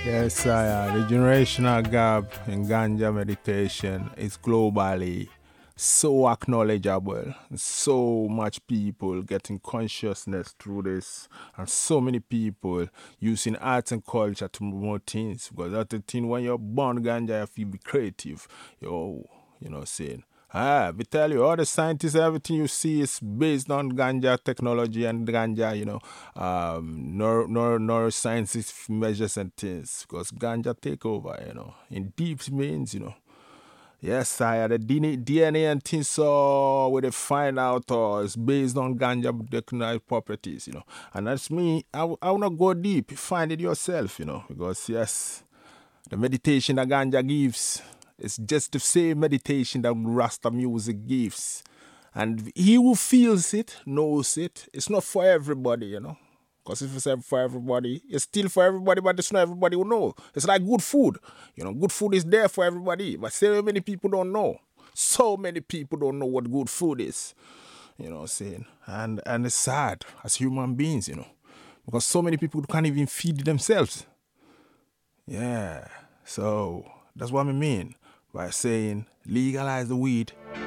Yes, the generational gap in ganja meditation is globally so acknowledgeable. So much people getting consciousness through this, and so many people using arts and culture to promote things. Because that's the thing when you're born ganja, you have to be creative. Saying. We tell you, all the scientists, everything you see is based on ganja technology and ganja, neurosciences measures and things. Because ganja take over, in deep means, Yes, I the DNA and things so where they find out is based on ganja recognized properties, And that's me. I wanna go deep, find it yourself, because yes, the meditation that ganja gives is just the same meditation that Rasta music gives. And he who feels it knows it. It's not for everybody, Because if it's for everybody, it's still for everybody, but it's not everybody who know. It's like good food. Good food is there for everybody, but so many people don't know. So many people don't know what good food is. You know what I'm saying? And it's sad as human beings, Because so many people can't even feed themselves. Yeah. So that's what I mean by saying legalize the weed